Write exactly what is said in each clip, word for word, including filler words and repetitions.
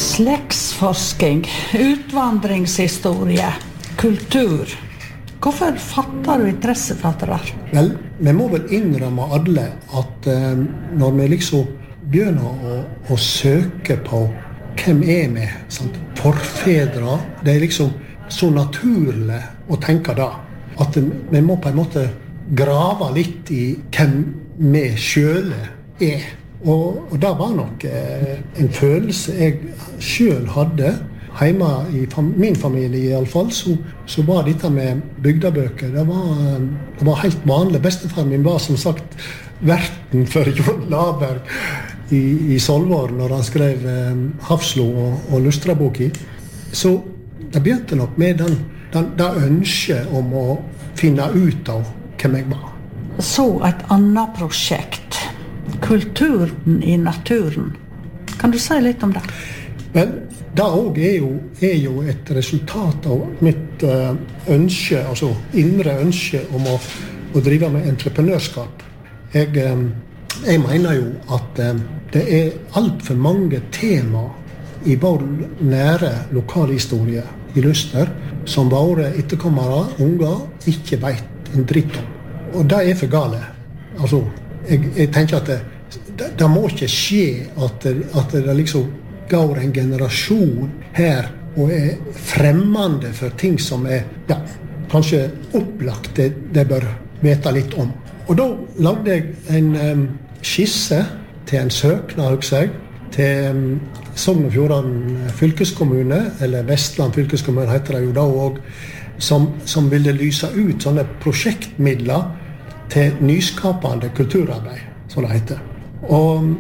Slektsforsking, utvandringshistorie, kultur. Hvorfor fatter du interesse for det der? Vel, vi må vel innrømme alle at eh, når vi liksom begynner å, å søke på hvem er vi, sant? Forfedre, det er liksom så naturlig å tenke da, at vi må på en måte grave litt i hvem vi selv er. Og, og det var nok eh, en følelse jeg selv hadde. Hjemme i fam- min familie i alle fall, så, så var dette med bygdebøker, det var, det var helt vanlig. Bestefaren min var som sagt verten for Jon Laberg i, i Solvår, når han skrev eh, Hafslo og, og Lustraboki. Så det begynte nok med den, den, den ønsket om å finne ut av hvem jeg var. Så et annet prosjekt, kulturen i naturen. Kan du si litt om det? Men det også er jo, er jo et resultat av mitt uh, ønske, altså indre ønske om å, å drive med entreprenørskap. Jeg, um, jeg mener jo at um, det er alt for mange tema i vår nære lokalhistorie i Luster som våre etterkommere, unger, ikke vet en dritt om. Og det er for gale. Altså, jeg, jeg tenker at det, det, det må ikke skje at, at det liksom går en generasjon her og er fremmende for ting som er ja, kanskje opplagt det, det bør vite litt om. Og da lagde jeg en um, skisse til en søknad, husker jeg, til um, Sogn og Fjordane fylkeskommune, eller Vestland fylkeskommune heter det jo da også, som, som ville lyse ut sånne prosjektmidler til nyskapende kulturarbeid, som det heter. Og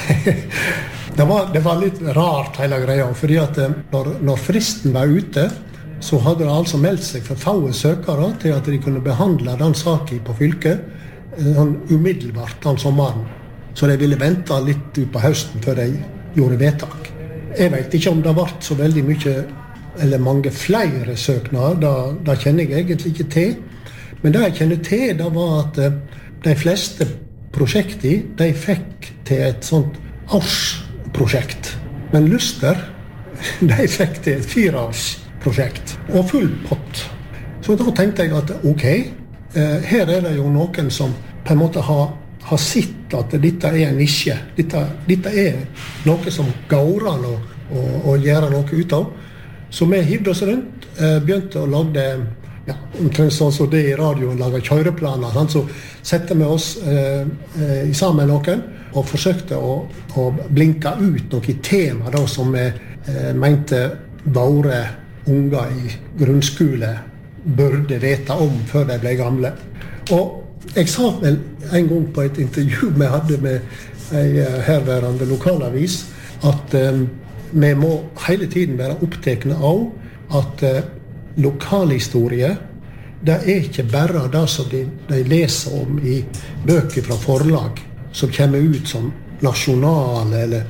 det, var, det var litt rart hele greia, fordi at når, når fristen var ute, så hadde det altså meldt seg for få søkere til at de kunne behandle den saken på fylket sånn umiddelbart den sommeren. Så de ville vente litt ut på høsten før de gjorde vedtak. Jeg vet ikke om det ble så veldig mye, eller mange flere søknader, da, da kjenner jeg egentlig ikke til. Men det jeg kjenner til, det var at de fleste prosjekter, de fikk til et sånt årsprosjekt. Men Luster, de fikk til et fireårsprosjekt, og full pott. Så da tenkte jeg at ok, her er det jo noen som på en måte har, har sett at dette er en nisje. Dette, dette er noe som går an å, å, å gjøre noe ut av. Så vi hivde oss rundt, begynte å lage ja, omtrent sånn som det i radioen lager kjøreplaner, sant? Så sette vi oss eh, eh, sammen med noen og forsøkte å, å blinke ut noen tema da, som vi eh, mente våre unger i grunnskole burde vite om før de ble gamle. Og jeg sa vel en gang på et intervju vi hadde med en herværende lokalavis at eh, vi må hele tiden være opptekne av at eh, lokalhistorie, det er ikke bare det som de, de leser om i bøker fra forlag, som kommer ut som nasjonale eller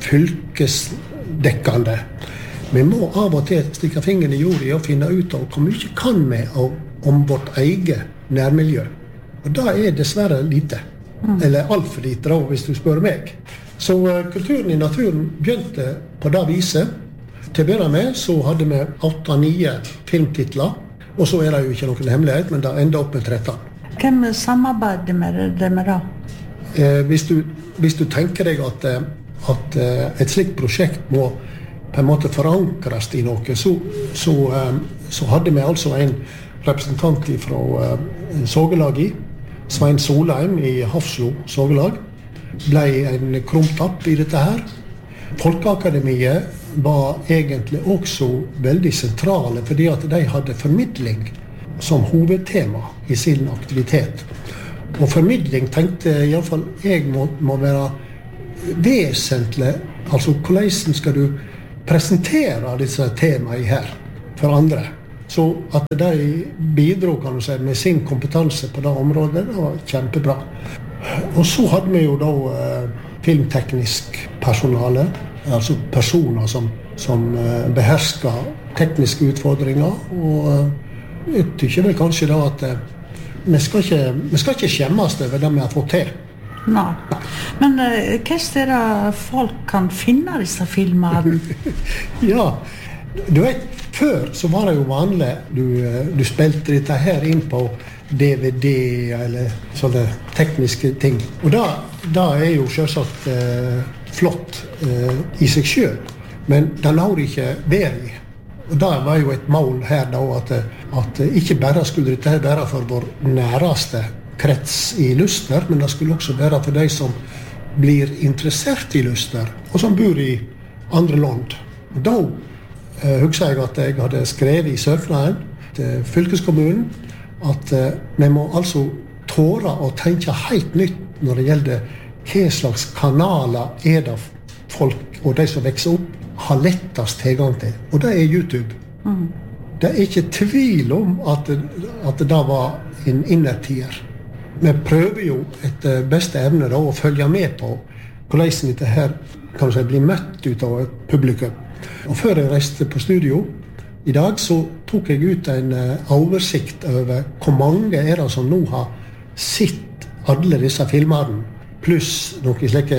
fylkesdekkende. Vi må av og til stikke fingeren i jorda og finne ut av hvor mye kan vi om vårt eget nærmiljø. Og det er dessverre lite. Mm. Eller alt for lite, da, hvis du spør meg. Så uh, kulturen i naturen begynte på det viset. Til å begynne med så hadde vi åtte-ni filmtitler, og så er det jo ikke noen hemmelighet, men det enda opp med tretten. Hvem samarbeider med det med da? Eh, hvis, du, hvis du tenker deg at, at et slikt prosjekt må på en måte forankres i noe, så, så, så hadde vi altså en representant fra uh, Sågelaget, Svein Solheim i Hafslo Sågelag, ble en krumtapp i dette her. Folkeakademiet var egentlig også veldig sentrale, fordi at de hadde formidling som hovedtema i sin aktivitet. Og formidling tenkte i alle fall jeg må, må være vesentlig, altså hvordan skal du presentere disse temaene her for andre. Så at de bidro, kan du si, med sin kompetanse på det området, det var kjempebra. Og så hadde vi jo da eh, filmteknisk personale, altså personer som, som uh, behersker tekniske utfordringer, og uh, jeg tykker vel kanskje da at uh, vi, skal ikke, vi skal ikke skjemmes over det vi har fått til. Nei. Men uh, hva er det folk kan finne disse filmene? Ja, du vet, før så var det jo vanlig, du, du spilte dette her inn på D V D eller sånne tekniske ting. Og da, da er jo selvsagt eh, flott eh, i seg selv, men det lar ikke være i. Og da var jo et mål her da, at, at ikke bare skulle dette være for vår næreste krets i Luster, men det skulle også være for de som blir interessert i Luster, og som bor i andre land. Og da eh, husker jeg at jeg hadde skrevet i søknaden til fylkeskommunen at eh, vi må altså tåre å tenke helt nytt når det gjelder hva slags kanaler er det folk og de som vokser opp har lettest tilgang til. Og det er YouTube. Mm. Det er ikke tvil om at, at det da var en innertier. Vi prøver jo etter beste evne da, å følge med på hvordan dette her kan si, blir møtt ut av et publikum. Og før jeg reiste på studio i dag, så tok jeg ut en uh, oversikt over hvor mange er det som nå har sett alle disse filmene, pluss noen slike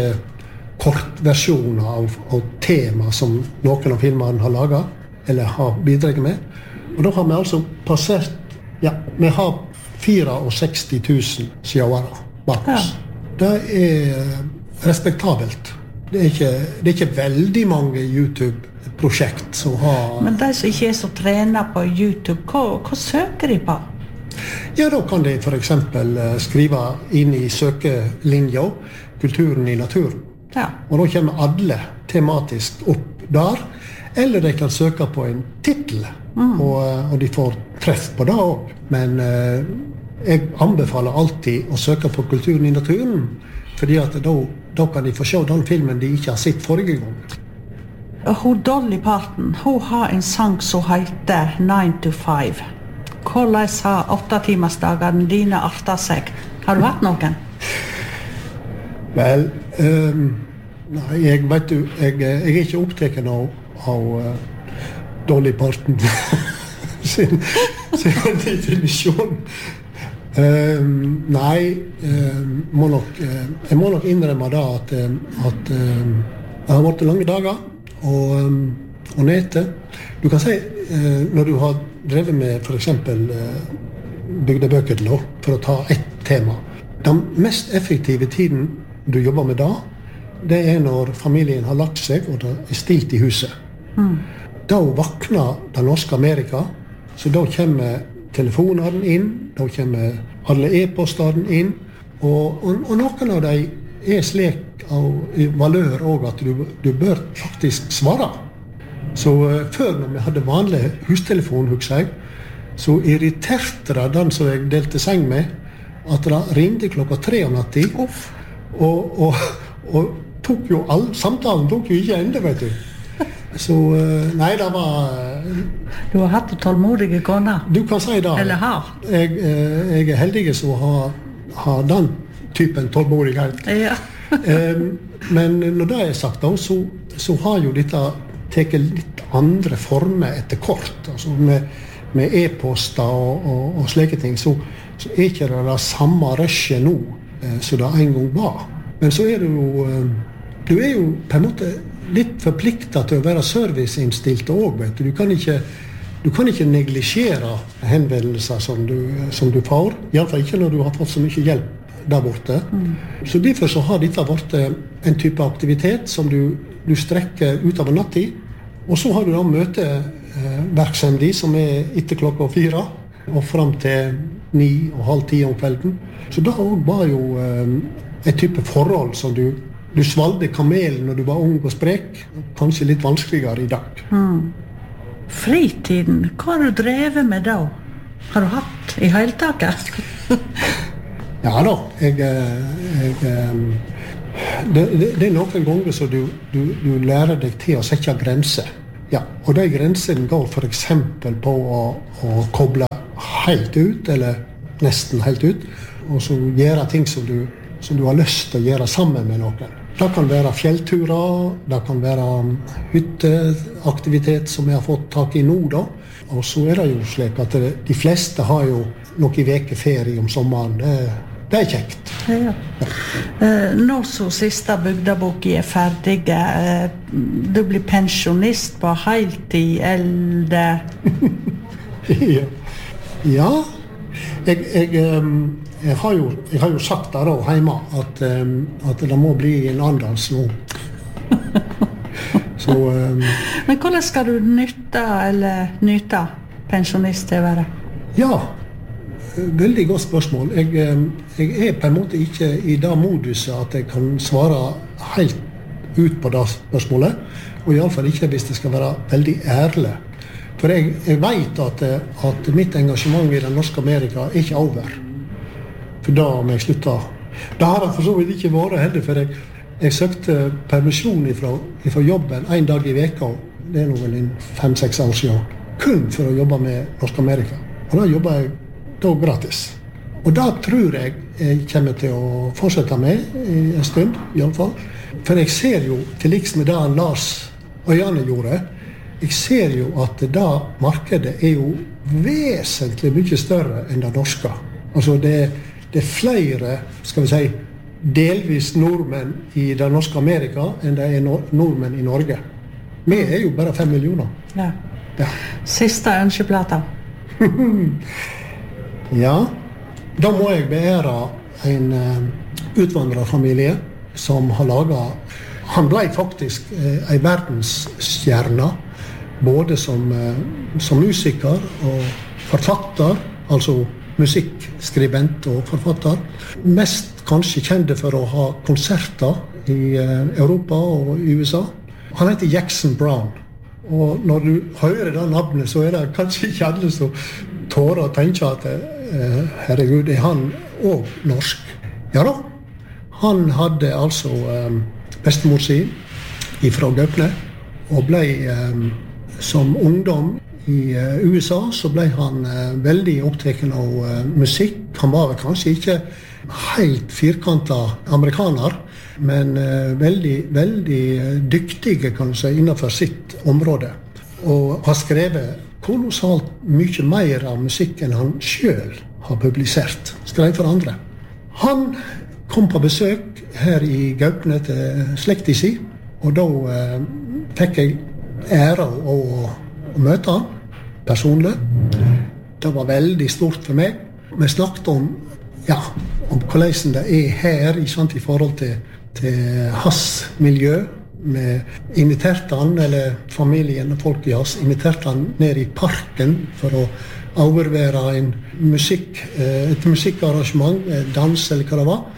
kortversjoner av, av tema som noen av filmene har laget, eller har bidraget med. Og da har vi altså passert, ja, vi har sekstifire tusen seere bak oss. Ja. Det er respektabelt. Det er ikke, det er ikke veldig mange YouTube-prosjekt som har... Men de som ikke er så trenet på YouTube, hva, hva søker de på? Ja, da kan de for eksempel skrive inn i søkelinja kulturen i naturen. Ja. Og da kommer alle tematisk opp der, eller de kan søke på en titel, mm. og, og de får treff på det også. Men eh, jeg anbefaler alltid å søke på kulturen i naturen, fordi at da, da kan de få se den filmen de ikke har sett forrige gang. Hun Dolly Parton, hun har en sang som heter nine to five. Hvordan har åttetimersdagene dine artet seg? Har du hatt noen? Vel, um, nei, jeg vet du, jeg, jeg er ikke opptatt av, av uh, Dolly Parton sin, sin definisjon. Um, nei, um, må nok, uh, jeg må nok innrømme da at, um, at um, jeg har vært lange dager og, um, og nete. Du kan si, uh, når du har drevet med for eksempel uh, bygdebøker nå, for å ta ett tema, den mest effektive tiden du jobber med da, det er når familien har lagt seg og det er stilt i huset. Mm. Da vakner det norske Amerika, så da kommer telefonene inn, da kommer alle e-postene inn, og, og, og noen av dem er slik av valør også at du, du bør faktisk svare. Så uh, før når vi hadde vanlig hustelefon, husker jeg, så irriterte det den som jeg delte seng med, at det ringte klokka tre om natten, og, og, og tok jo all, samtalen tok jo ikke ende, vet du. Så, nei, det var... Du har hatt tålmodige koner? Du kan si det. Eller har? Jeg, jeg er heldig som har, har den typen tålmodighet. Ja. Men når det er sagt, da, så, så har jo dette tatt litt andre former etter kort. Altså med, med e-poster og, og, og slike ting, så, så er ikke det det samme rushet nå som det en gang var. Men så er det jo... Du er jo på en måte litt forpliktet til å være serviceinnstilt også, vet du. Du kan ikke, du kan ikke neglisjere henvendelser som du, som du får. I alle fall ikke når du har fått så mye hjelp der borte. Mm. Så derfor så har dette vært en type aktivitet som du, du strekker ut av natten. Og så har du da møteverksemd som er etter klokka fire og frem til ni og halv ti om kvelden. Så da var jo et type forhold som du Du svalgte kamelen når du var ung og sprek. Kanskje litt vanskeligere i dag. Mm. Fritiden, hva har du drevet med da? Har du hatt i hele taket? Ja da. Jeg, jeg, det, det, det er noen ganger så du, du, du lærer deg til å sette grenser. Ja, og de grensene går for eksempel på å, å koble helt ut, eller nesten helt ut, og så gjøre ting som du, som du har lyst til å gjøre sammen med noen. Det kan være fjellturer, det kan være hytteaktivitet som jeg har fått tak i nå da. Og så er det jo slik at de fleste har jo noen vekeferie om sommeren. Det, det er kjekt. Ja. Eh, nå så siste bygdeboken er ferdig, eh, du blir pensjonist på heltid, eller? ja. ja, jeg, jeg, um, jeg, har jo, jeg har jo sagt der da hjemme at, um, at det må bli en andans nå. så, um, Men hvordan skal du nytte, eller nyte pensjonist til å være? Ja, veldig godt spørsmål. Jeg, jeg er på en måte ikke i det moduset at jeg kan svare helt ut på det spørsmålet, og i alle fall ikke hvis det skal være veldig ærlig. For jeg, jeg vet at, at mitt engasjement i den norske Amerika er ikke over. For da må jeg slutte. Det har jeg for så vidt ikke vært heller, for jeg, jeg søkte permisjon ifra, ifra jobben en dag i veka, det er noen fem-seks år siden, kun for å jobbe med norske Amerika. Og da jobber jeg da gratis. Og da tror jeg jeg kommer til å fortsette med i en stund, i alle fall. For jeg ser jo, til liks med det Lars Øyane gjorde, jeg ser jo at det markedet er jo vesentlig mye større enn det norske. Altså det, det er flere, skal vi si, delvis nordmenn i det norske Amerika enn det er nordmenn i Norge. Vi er jo bare fem millioner. Ja. Ja. Siste ønskeplata. ja, da må jeg beære en uh, utvandrerfamilie som har laget, han ble faktisk uh, en verdensstjerne, både som, uh, som musiker og forfatter, altså musikkskribent og forfatter. Mest kanskje kjente for å ha konserter i uh, Europa og i U S A. Han heter Jackson Browne. Og når du hører det navnet, så er det kanskje ikke alle som tårer å tenke at eh, herregud, er han også norsk? Ja da, han hadde altså eh, bestemor sin fra Gaupne, og ble eh, som ungdom i eh, U S A, så ble han eh, veldig opptatt av eh, musikk. Han var vel kanskje ikke helt firkantet amerikaner, men uh, veldig, veldig dyktige kan du si, innenfor sitt område. Og har skrevet kolossalt mye mer av musikken han selv har publisert. Skrev for andre. Han kom på besøk her i Gaupne til slekta si, og da uh, fikk jeg ære å, å møte han personlig. Det var veldig stort for meg. Vi snakket om, ja, om hvordan det er her i, sant, i forhold til til hans miljø. Med inviterte han, eller familien og folk i hans, inviterte han ned i parken for å overvære en musikk, et musikkarrangement, dans eller hva det var.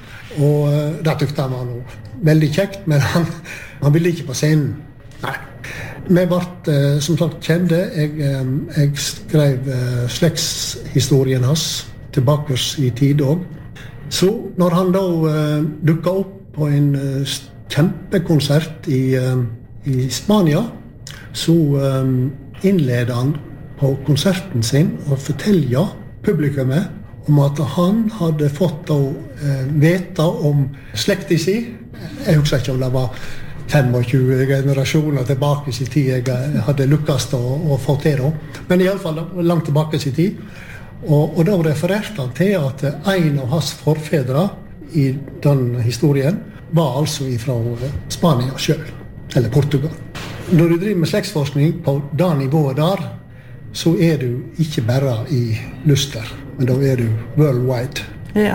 Og det tykte han var noe veldig kjekt, men han, han ville ikke på scenen. Nei. Vi ble som sagt kjente. Jeg, jeg skrev slektshistorien hans tilbake i tid også. Så når han da dukket opp på en uh, kjempekonsert i, uh, i Spania, så um, innleder han på konserten sin og forteller publikummet om at han hadde fått å uh, vite om slekta si. Jeg husker ikke om det var tjuefem generasjoner tilbake i tid jeg hadde lukkast å, å få til da. Men i alle fall langt tilbake i tid. Og, og da refererte han til at en av hans forfedre i den historien var altså fra Spania selv, eller Portugal. Når du driver med slektsforskning på det nivået der, så er du ikke bare i Luster, men da er du worldwide. Ja.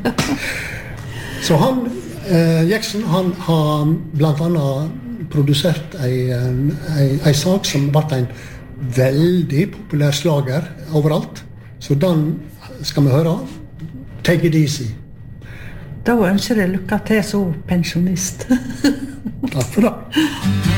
Så han, eh, Jackson, han har blant annet produsert en, en, en sak som ble en veldig populær slager overalt. Så den skal vi høre. Take it easy. Da ønsker jeg lykke til som pensjonist. Takk for det.